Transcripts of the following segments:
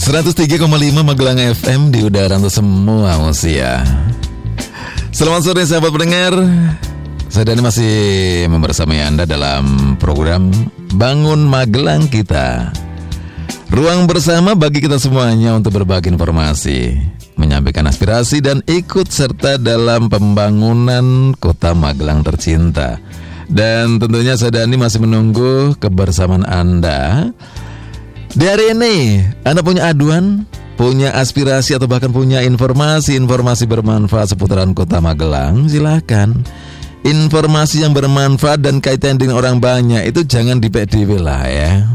103,5 Magelang FM di udara untuk semua manusia. Selamat sore sahabat pendengar. Saya Dani masih membersamai Anda dalam program Bangun Magelang Kita. Ruang bersama bagi kita semuanya untuk berbagi informasi, menyampaikan aspirasi dan ikut serta dalam pembangunan Kota Magelang tercinta. Dan tentunya saya Dani masih menunggu kebersamaan Anda. Di hari ini Anda punya aduan, punya aspirasi atau bahkan punya informasi bermanfaat seputaran Kota Magelang, silakan. Informasi yang bermanfaat dan kaitan dengan orang banyak itu jangan dipediwi lah ya.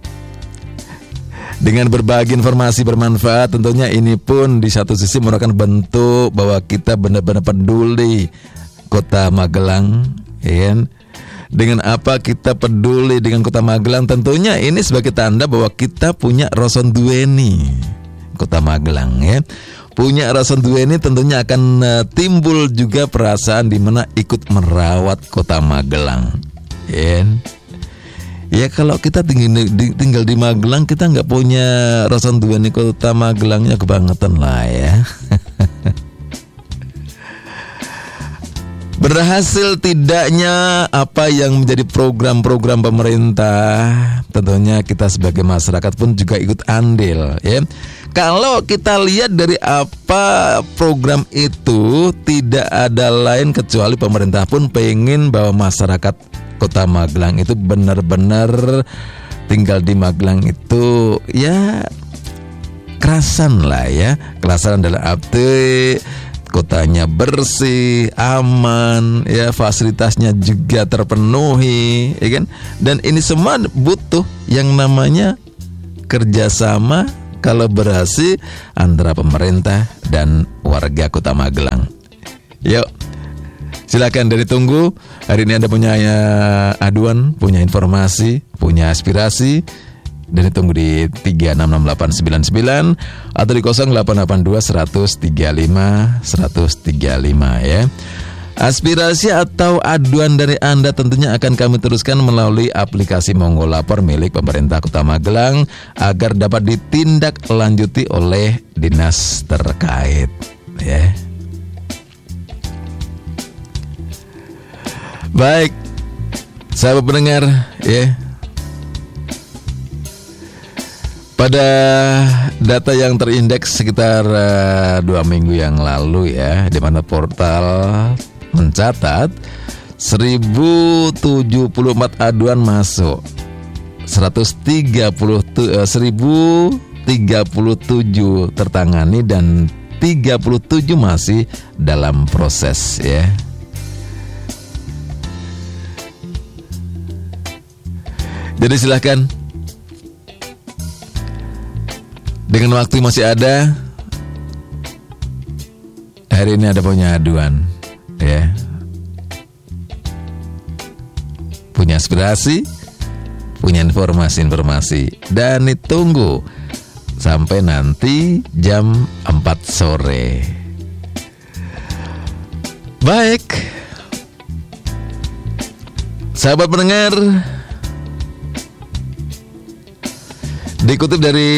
Dengan berbagi informasi bermanfaat, tentunya ini pun di satu sisi merupakan bentuk bahwa kita benar-benar peduli Kota Magelang, ya kan? Dengan apa kita peduli dengan Kota Magelang, tentunya ini sebagai tanda bahwa kita punya rasa duweni Kota Magelang, ya. Punya rasa duweni tentunya akan timbul juga perasaan di mana ikut merawat Kota Magelang, ya. Ya kalau kita tinggal di Magelang, kita nggak punya rasa duweni Kota Magelangnya kebangetan lah ya. Berhasil tidaknya apa yang menjadi program-program pemerintah, tentunya kita sebagai masyarakat pun juga ikut andil ya. Kalau kita lihat dari apa program itu, tidak ada lain kecuali pemerintah pun pengen bahwa masyarakat Kota Magelang itu benar-benar tinggal di Magelang itu ya kerasan lah ya. Kerasan dalam arti kotanya bersih, aman, ya fasilitasnya juga terpenuhi, ya kan? Dan ini semua butuh yang namanya kerjasama, kolaborasi antara pemerintah dan warga Kota Magelang. Yuk, silakan dari tunggu. Hari ini Anda punya aduan, punya informasi, punya aspirasi, dan ditunggu di 366899 atau di 0882 135 135 ya. Aspirasi atau aduan dari Anda tentunya akan kami teruskan melalui aplikasi Monggo Lapor milik pemerintah Kota Magelang agar dapat ditindaklanjuti oleh dinas terkait ya. Baik, sahabat pendengar ya. Pada data yang terindeks sekitar 2 minggu yang lalu ya, di mana portal mencatat 1074 aduan masuk, 1037 tertangani dan 37 masih dalam proses ya. Jadi silahkan, dengan waktu masih ada, hari ini ada punya aduan ya, punya aspirasi, punya informasi, dan ditunggu sampai nanti jam 4 sore. Baik, sahabat pendengar, dikutip dari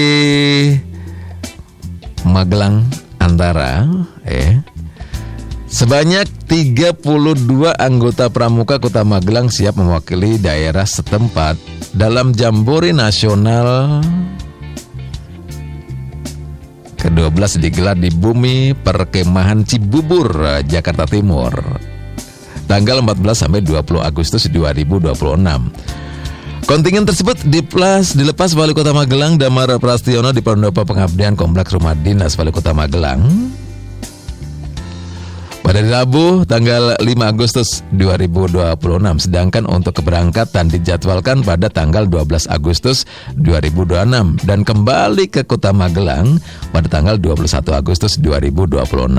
Magelang Antara sebanyak 32 anggota pramuka Kota Magelang siap mewakili daerah setempat dalam Jambore Nasional ke-12 digelar di Bumi Perkemahan Cibubur, Jakarta Timur, tanggal 14 sampai 20 Agustus 2026. Kontingen tersebut dilepas Wali Kota Magelang Damar Prastiono di Pendopo Pengabdian Kompleks Rumah Dinas Wali Kota Magelang pada Rabu tanggal 5 Agustus 2026, sedangkan untuk keberangkatan dijadwalkan pada tanggal 12 Agustus 2026 dan kembali ke Kota Magelang pada tanggal 21 Agustus 2026.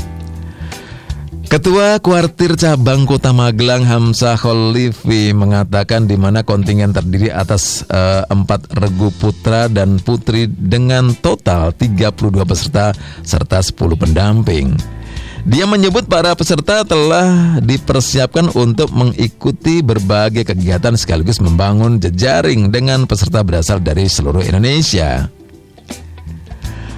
Ketua Kuartir Cabang Kota Magelang Hamzah Kholifi mengatakan di mana kontingen terdiri atas 4 regu putra dan putri dengan total 32 peserta serta 10 pendamping. Dia menyebut para peserta telah dipersiapkan untuk mengikuti berbagai kegiatan sekaligus membangun jejaring dengan peserta berasal dari seluruh Indonesia.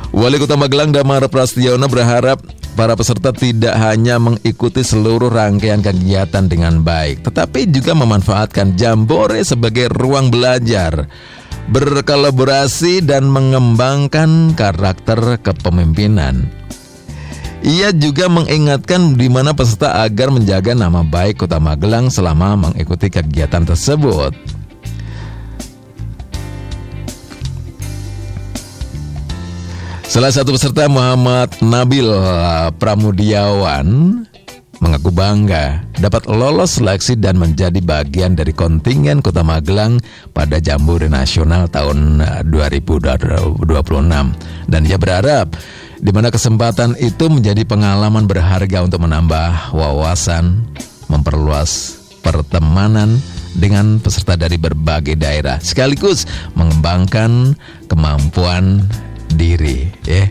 Wali Kota Magelang Damar Prastiono berharap para peserta tidak hanya mengikuti seluruh rangkaian kegiatan dengan baik, tetapi juga memanfaatkan Jambore sebagai ruang belajar, berkolaborasi dan mengembangkan karakter kepemimpinan. Ia juga mengingatkan di mana peserta agar menjaga nama baik Kota Magelang selama mengikuti kegiatan tersebut. Salah satu peserta Muhammad Nabil Pramudiawan mengaku bangga dapat lolos seleksi dan menjadi bagian dari kontingen Kota Magelang pada Jambore Nasional tahun 2026. Dan ia berharap di mana kesempatan itu menjadi pengalaman berharga untuk menambah wawasan, memperluas pertemanan dengan peserta dari berbagai daerah, sekaligus mengembangkan kemampuan diri, ya.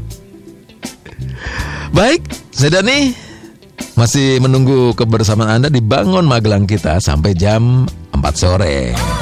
Baik, saya Dani masih menunggu kebersamaan Anda di Bangun Magelang kita sampai jam 4 sore.